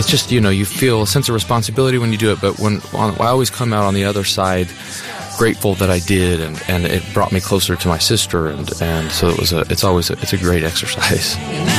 just, you feel a sense of responsibility when you do it, but I always come out on the other side grateful that I did, and it brought me closer to my sister, and so it's a great exercise.